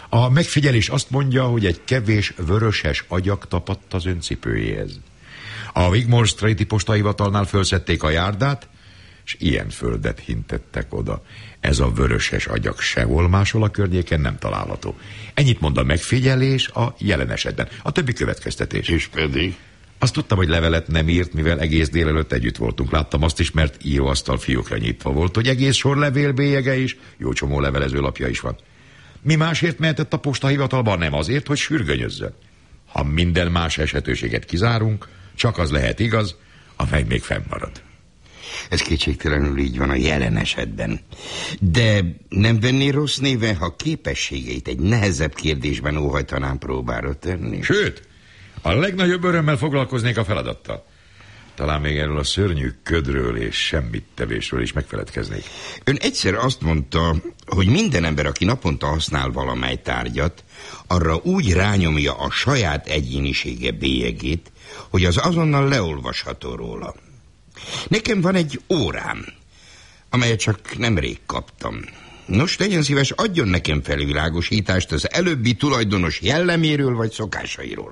A megfigyelés azt mondja, hogy egy kevés vöröses agyak tapadt az ön cipőjéhez. A Wigmore Street-i postahivatalnál fölszedték a járdát, és ilyen földet hintettek oda. Ez a vöröses agyak sehol máshol a környéken nem található. Ennyit mond a megfigyelés a jelen esetben. A többi következtetés. És pedig? Azt tudtam, hogy levelet nem írt, mivel egész délelőtt együtt voltunk. Láttam azt is, mert íróasztal fiókra nyitva volt, hogy egész sor levélbélyege is, jó csomó levelezőlapja is van. Mi másért mehetett a postahivatalban? Nem azért, hogy sürgönyözzön. Ha minden más esetőséget kizárunk, csak az lehet igaz, amely még fennmarad. Ez kétségtelenül így van a jelen esetben. De nem venné rossz néven, ha képességeit egy nehezebb kérdésben óhajtanám próbára tenni? Sőt, a legnagyobb örömmel foglalkoznék a feladattal. Talán még erről a szörnyű ködről és semmit tevésről is megfeledkeznék. Ön egyszer azt mondta, hogy minden ember, aki naponta használ valamely tárgyat, arra úgy rányomja a saját egyénisége bélyegét, hogy az azonnal leolvasható róla. Nekem van egy órám, amelyet csak nemrég kaptam. Nos, legyen szíves, adjon nekem felvilágosítást az előbbi tulajdonos jelleméről vagy szokásairól.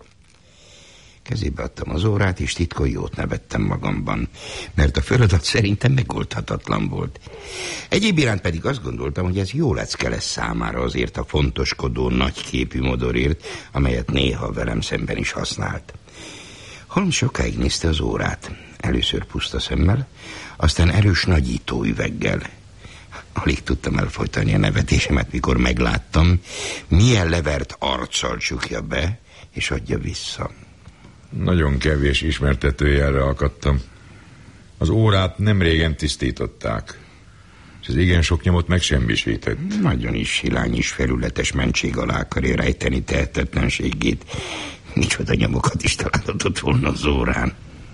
Kezébe adtam az órát, és titkon jót nevettem magamban, mert a feladat szerintem megoldhatatlan volt. Egyéb iránt pedig azt gondoltam, hogy ez jó lecke lesz számára azért a fontoskodó nagyképű modorért, amelyet néha velem szemben is használt. Holmes sokáig nézte az órát, először puszta szemmel, aztán erős nagyítóüveggel. Alig tudtam elfolytani a nevetésemet, mikor megláttam, milyen levert arccal csukja be, és adja vissza. Nagyon kevés ismertetőjelre akadtam. Az órát nem régen tisztították, és ez igen sok nyomot megsemmisített. Nagyon is silány és felületes mentség alá akarja rejteni tehetetlenségét. Micsoda nyomokat is találhatott volna az órán.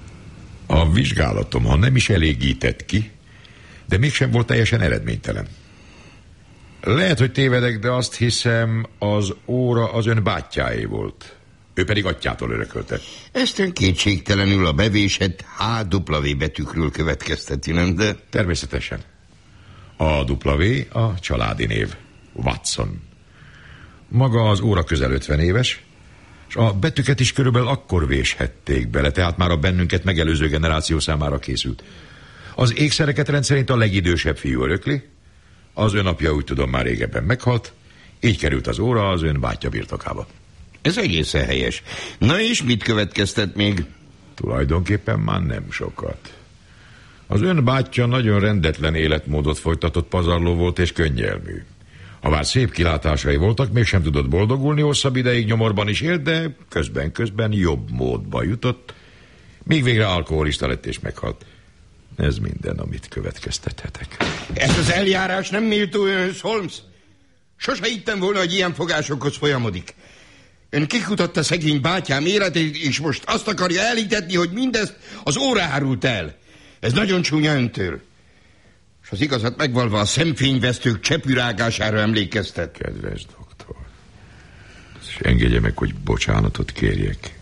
A vizsgálatom, ha nem is elégített ki, de mégsem volt teljesen eredménytelen. Lehet, hogy tévedek, de azt hiszem, az óra az ön bátyjáé volt. Ő pedig atyától örökölte. Ezt ön kétségtelenül a bevésett HW betűkről következteti, nem, de... Természetesen. A W a családi név. Watson. Maga az óra közel 50 éves, és a betűket is körülbelül akkor véshették bele, tehát már a bennünket megelőző generáció számára készült. Az ékszereket rendszerint a legidősebb fiú örökli, az ön apja, úgy tudom, már régebben meghalt, így került az óra az ön bátyja birtokába. Ez egészen helyes. Na és mit következtet még? Tulajdonképpen már nem sokat. Az ön bátyja nagyon rendetlen életmódot folytatott pazarló volt és könnyelmű. Habár szép kilátásai voltak, mégsem tudott boldogulni, hosszabb ideig nyomorban is élt, de közben jobb módba jutott, míg végre alkoholista lett és meghalt. Ez minden, amit következtethetek. Ez az eljárás nem méltó önhöz, Holmes? Sose hittem volna, hogy ilyen fogásokhoz folyamodik. Ön kikutatta szegény bátyám életét, és most azt akarja elhitetni, hogy mindezt az óra árult el. Ez nagyon csúnya öntől. És az igazat megvalva a szemfényvesztők csepürágására emlékeztet. Kedves doktor, és engedje meg, hogy bocsánatot kérjek.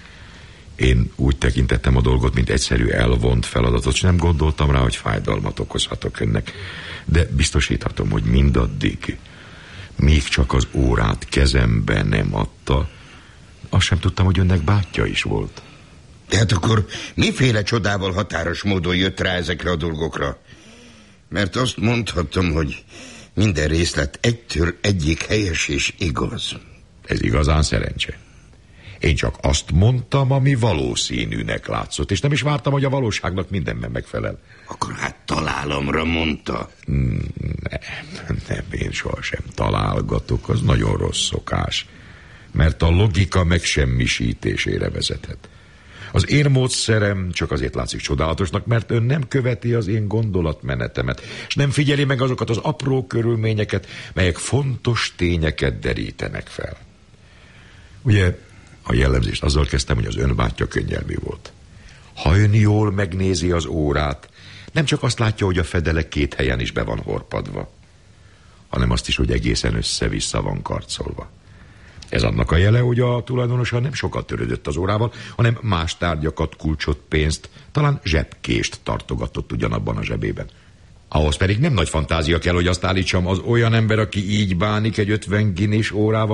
Én úgy tekintettem a dolgot, mint egyszerű elvont feladatot, és nem gondoltam rá, hogy fájdalmat okozhatok önnek. De biztosíthatom, hogy mindaddig, még csak az órát kezembe nem adta, azt sem tudtam, hogy önnek bátyja is volt. Tehát akkor miféle csodával határos módon jött rá ezekre a dolgokra? Mert azt mondhatom, hogy minden részlet egytől egyik helyes és igaz. Ez igazán szerencse. Én csak azt mondtam, ami valószínűnek látszott, és nem is vártam, hogy a valóságnak mindenben megfelel. Akkor hát találomra mondta. Nem, én sohasem találgatok, az nagyon rossz szokás, mert a logika megsemmisítésére vezethet. Az én módszerem csak azért látszik csodálatosnak, mert ön nem követi az én gondolatmenetemet, és nem figyeli meg azokat az apró körülményeket, melyek fontos tényeket derítenek fel. Ugye a jellemzést azzal kezdtem, hogy az ön bátyja könnyelmű volt. Ha ön jól megnézi az órát, nem csak azt látja, hogy a fedele két helyen is be van horpadva, hanem azt is, hogy egészen össze-vissza van karcolva. Ez annak a jele, hogy a tulajdonosa nem sokat törődött az órával, hanem más tárgyakat, kulcsot, pénzt, talán zsebkést tartogatott ugyanabban a zsebében. Ahhoz pedig nem nagy fantázia kell, hogy azt állítsam, az olyan ember, aki így bánik egy 50 guinness órával,